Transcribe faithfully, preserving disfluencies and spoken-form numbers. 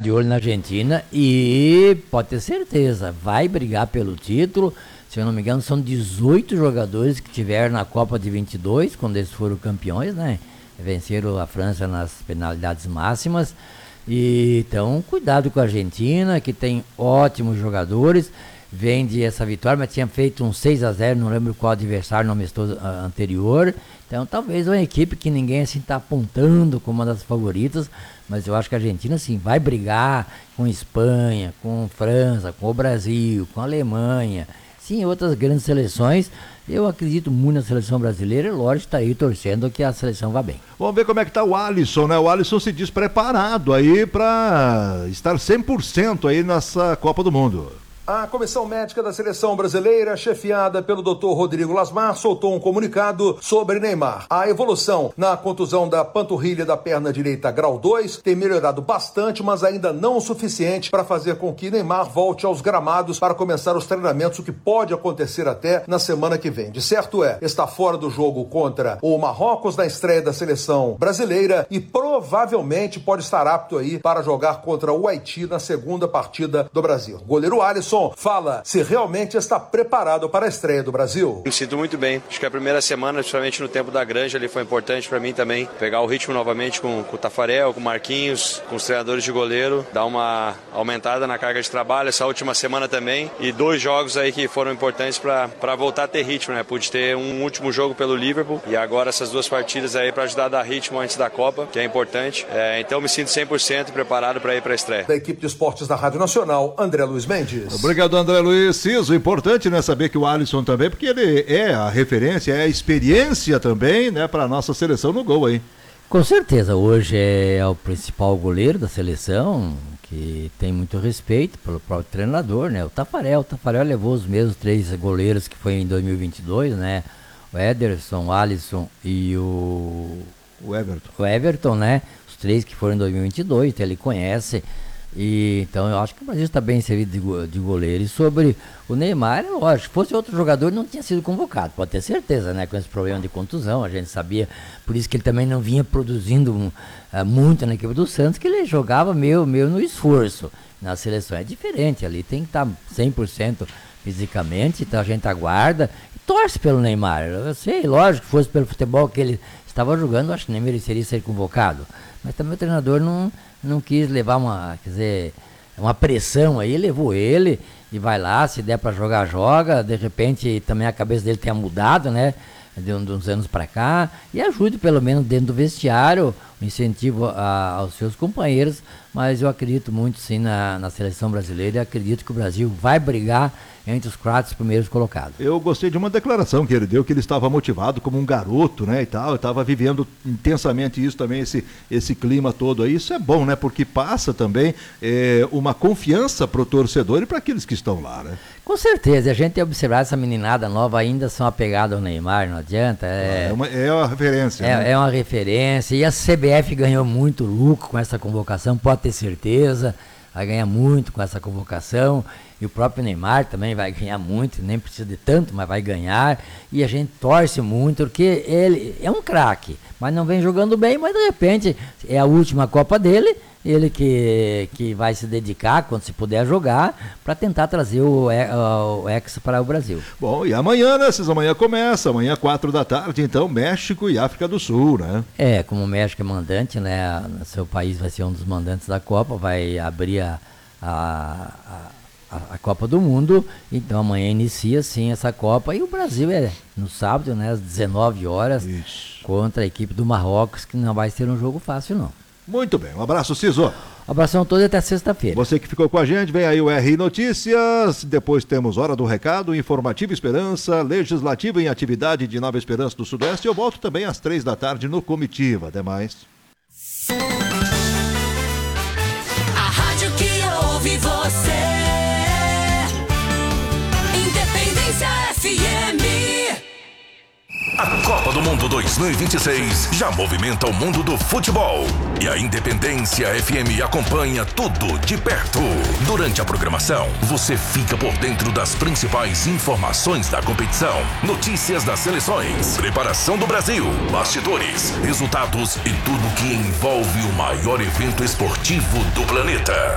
de olho na Argentina e pode ter certeza, vai brigar pelo título. Se eu não me engano, são dezoito jogadores que tiveram na Copa de vinte e dois, quando eles foram campeões, né? Venceram a França nas penalidades máximas. E, então, cuidado com a Argentina, que tem ótimos jogadores. Vem de essa vitória, mas tinha feito um seis a zero, não lembro qual adversário no amistoso uh, anterior. Então, talvez uma equipe que ninguém assim está apontando como uma das favoritas, mas eu acho que a Argentina sim vai brigar com Espanha, com França, com o Brasil, com a Alemanha, sim, outras grandes seleções. Eu acredito muito na seleção brasileira e, lógico, está aí torcendo que a seleção vá bem. Vamos ver como é que está o Alisson, né? O Alisson se diz preparado aí para estar cem por cento aí nessa Copa do Mundo. A comissão médica da seleção brasileira, chefiada pelo doutor Rodrigo Lasmar, soltou um comunicado sobre Neymar. A evolução na contusão da panturrilha da perna direita grau dois tem melhorado bastante, mas ainda não o suficiente para fazer com que Neymar volte aos gramados para começar os treinamentos, o que pode acontecer até na semana que vem. De certo é, está fora do jogo contra o Marrocos na estreia da seleção brasileira e provavelmente pode estar apto aí para jogar contra o Haiti na segunda partida do Brasil. Goleiro Alisson fala se realmente está preparado para a estreia do Brasil. Me sinto muito bem. Acho que a primeira semana, principalmente no tempo da Granja, ali foi importante para mim também pegar o ritmo novamente com, com o Tafarel, com o Marquinhos, com os treinadores de goleiro, dar uma aumentada na carga de trabalho essa última semana também. E dois jogos aí que foram importantes para voltar a ter ritmo, né? Pude ter um último jogo pelo Liverpool e agora essas duas partidas aí para ajudar a dar ritmo antes da Copa, que é importante. É, então me sinto cem por cento preparado para ir para a estreia. Da equipe de esportes da Rádio Nacional, André Luiz Mendes. Obrigado, André Luiz. Ciso, importante, né, saber que o Alisson também, porque ele é a referência, é a experiência também, né, para a nossa seleção no gol aí. Com certeza, hoje é o principal goleiro da seleção, que tem muito respeito pelo próprio treinador, né, o Tafarel. O Tafarel levou os mesmos três goleiros que foi em dois mil e vinte e dois, né, o Ederson, o Alisson e o... O Everton. O Everton, né, os três que foram em dois mil e vinte e dois, então ele conhece. E, então eu acho que o Brasil está bem servido de, go- de goleiro. E sobre o Neymar, é lógico, se fosse outro jogador não tinha sido convocado, pode ter certeza, né? Com esse problema de contusão, a gente sabia, por isso que ele também não vinha produzindo um, uh, muito na equipe do Santos, que ele jogava meio, meio no esforço. Na seleção é diferente, ali tem que estar cem por cento fisicamente, então a gente aguarda e torce pelo Neymar. Eu sei, lógico, que fosse pelo futebol que ele estava jogando, eu acho que nem mereceria ser convocado, mas também o treinador não não quis levar uma, quer dizer, uma pressão aí, levou ele e vai lá, se der para jogar, joga. De repente também a cabeça dele tenha mudado, né, de uns anos para cá, e ajude pelo menos dentro do vestiário, o incentivo a, aos seus companheiros. Mas eu acredito muito sim na, na seleção brasileira e acredito que o Brasil vai brigar entre os quatro primeiros colocados. Eu gostei de uma declaração que ele deu, que ele estava motivado como um garoto, né, e tal, estava vivendo intensamente isso também, esse, esse clima todo aí. Isso é bom, né, porque passa também é, uma confiança para o torcedor e para aqueles que estão lá, né? Com certeza, a gente tem observado essa meninada nova, ainda são apegados ao Neymar, não adianta. É, é, uma, é uma referência. É, né? é uma referência, e a C B F ganhou muito lucro com essa convocação, pode ter certeza, vai ganhar muito com essa convocação, e o próprio Neymar também vai ganhar muito, nem precisa de tanto, mas vai ganhar, e a gente torce muito, porque ele é um craque, mas não vem jogando bem, mas de repente é a última Copa dele, ele que, que vai se dedicar, quando se puder jogar, para tentar trazer o, o Hexa para o Brasil. Bom, e amanhã, né, Cis, amanhã começa, amanhã quatro da tarde, então, México e África do Sul, né? É, como o México é mandante, né, seu país vai ser um dos mandantes da Copa, vai abrir a, a, a, a Copa do Mundo, então amanhã inicia sim essa Copa, e o Brasil é no sábado, né, às dezenove horas, Isso. contra a equipe do Marrocos, que não vai ser um jogo fácil, não. Muito bem, um abraço, Ciso. Abração todo e até sexta-feira. Você que ficou com a gente, vem aí o R Notícias, depois temos Hora do Recado, Informativa Esperança, Legislativa em Atividade de Nova Esperança do Sudoeste. Eu volto também às três da tarde no Comitiva. Até mais. A rádio que ouve você, Independência F M. A Copa do Mundo dois mil e vinte e seis já movimenta o mundo do futebol. E a Independência F M acompanha tudo de perto. Durante a programação, você fica por dentro das principais informações da competição, notícias das seleções, preparação do Brasil, bastidores, resultados e tudo que envolve o maior evento esportivo do planeta.